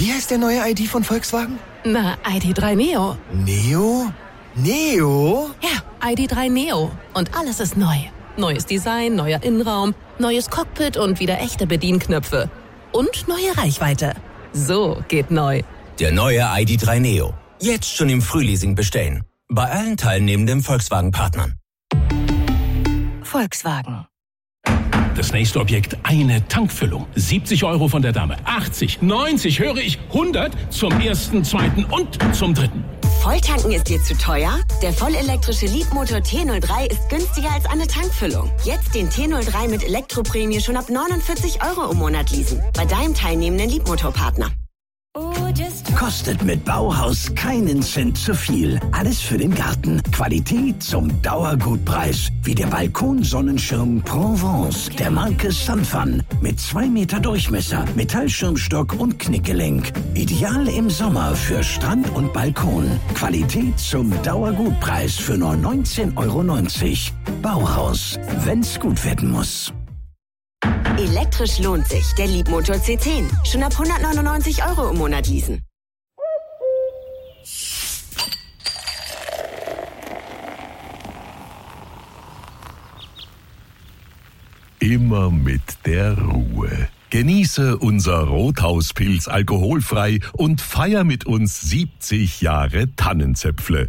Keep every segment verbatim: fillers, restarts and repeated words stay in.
Wie heißt der neue I D von Volkswagen? Na, I D drei Neo. Neo? Neo? Ja, I D drei Neo. Und alles ist neu. Neues Design, neuer Innenraum, neues Cockpit und wieder echte Bedienknöpfe. Und neue Reichweite. So geht neu. Der neue I D drei Neo. Jetzt schon im Frühleasing bestellen. Bei allen teilnehmenden Volkswagen-Partnern. Volkswagen. Das nächste Objekt, eine Tankfüllung. siebzig Euro von der Dame. achtzig, neunzig, höre ich, hundert zum ersten, zweiten und zum dritten. Volltanken ist dir zu teuer? Der vollelektrische Leapmotor T null drei ist günstiger als eine Tankfüllung. Jetzt den T null drei mit Elektroprämie schon ab neunundvierzig Euro im Monat leasen. Bei deinem teilnehmenden Leapmotor-Partner. Kostet mit Bauhaus keinen Cent zu viel. Alles für den Garten. Qualität zum Dauergutpreis. Wie der Balkonsonnenschirm Provence der Marke Sunfun. Mit zwei Meter Durchmesser, Metallschirmstock und Knickgelenk. Ideal im Sommer für Strand und Balkon. Qualität zum Dauergutpreis für nur neunzehn Euro neunzig. Bauhaus, wenn's gut werden muss. Elektrisch lohnt sich. Der Leapmotor C zehn. Schon ab hundertneunundneunzig Euro im Monat leasen. Immer mit der Ruhe. Genieße unser Rothauspilz alkoholfrei und feier mit uns siebzig Jahre Tannenzäpfle.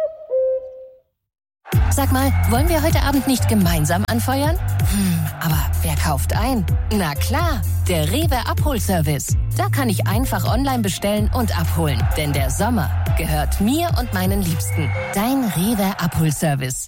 Sag mal, wollen wir heute Abend nicht gemeinsam anfeuern? Hm, aber wer kauft ein? Na klar, der Rewe Abholservice. Da kann ich einfach online bestellen und abholen. Denn der Sommer gehört mir und meinen Liebsten. Dein Rewe Abholservice.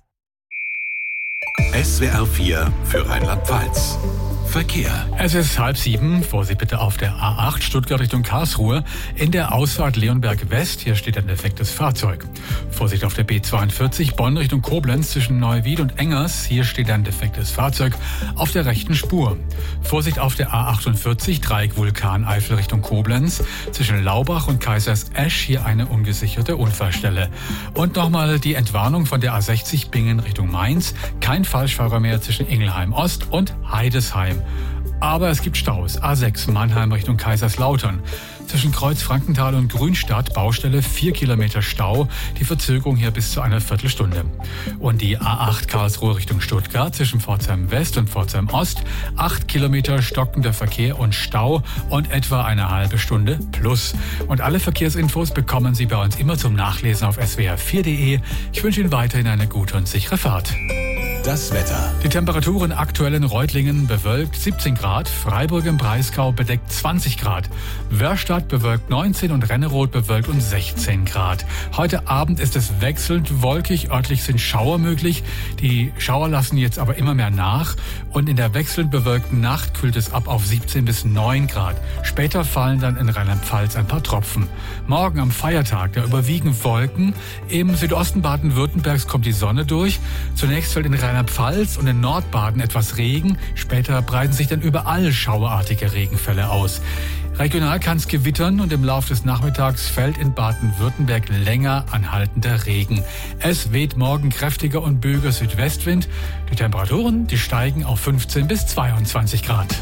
S W R vier für Rheinland-Pfalz. Verkehr. Es ist halb sieben. Vorsicht bitte auf der A acht Stuttgart Richtung Karlsruhe. In der Ausfahrt Leonberg West. Hier steht ein defektes Fahrzeug. Vorsicht auf der B zweiundvierzig Bonn Richtung Koblenz zwischen Neuwied und Engers. Hier steht ein defektes Fahrzeug auf der rechten Spur. Vorsicht auf der A achtundvierzig Dreieck Vulkaneifel Richtung Koblenz. Zwischen Laubach und Kaisers Esch. Hier eine ungesicherte Unfallstelle. Und nochmal die Entwarnung von der A sechzig Bingen Richtung Mainz. Kein Falschfahrer mehr zwischen Ingelheim Ost und Heidesheim. Aber es gibt Staus. A sechs Mannheim Richtung Kaiserslautern. Zwischen Kreuz Frankenthal und Grünstadt Baustelle vier Kilometer Stau. Die Verzögerung hier bis zu einer Viertelstunde. Und die A acht Karlsruhe Richtung Stuttgart zwischen Pforzheim West und Pforzheim Ost. acht Kilometer stockender Verkehr und Stau und etwa eine halbe Stunde plus. Und alle Verkehrsinfos bekommen Sie bei uns immer zum Nachlesen auf s w r vier punkt d e. Ich wünsche Ihnen weiterhin eine gute und sichere Fahrt. Das Wetter. Die Temperaturen aktuell in Reutlingen bewölkt siebzehn Grad, Freiburg im Breisgau bedeckt zwanzig Grad, Wörstadt bewölkt neunzehn und Renneroth bewölkt und sechzehn Grad. Heute Abend ist es wechselnd wolkig, örtlich sind Schauer möglich. Die Schauer lassen jetzt aber immer mehr nach und in der wechselnd bewölkten Nacht kühlt es ab auf siebzehn bis neun Grad. Später fallen dann in Rheinland-Pfalz ein paar Tropfen. Morgen am Feiertag, da überwiegen Wolken. Im Südosten Baden-Württembergs kommt die Sonne durch. Zunächst fällt in Rheinland-Pfalz und in Nordbaden etwas Regen. Später breiten sich dann überall schauerartige Regenfälle aus. Regional kann es gewittern und im Laufe des Nachmittags fällt in Baden-Württemberg länger anhaltender Regen. Es weht morgen kräftiger und böiger Südwestwind. Die Temperaturen, die steigen auf fünfzehn bis zweiundzwanzig Grad.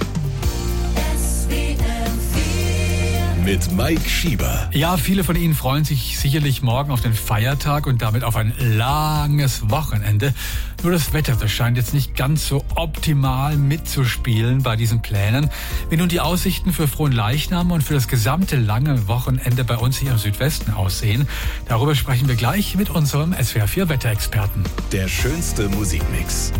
Mit Mike Schieber. Ja, viele von Ihnen freuen sich sicherlich morgen auf den Feiertag und damit auf ein langes Wochenende. Nur das Wetter, das scheint jetzt nicht ganz so optimal mitzuspielen bei diesen Plänen. Wie nun die Aussichten für Fronleichnam und für das gesamte lange Wochenende bei uns hier im Südwesten aussehen, darüber sprechen wir gleich mit unserem S W R vier Wetterexperten. Der schönste Musikmix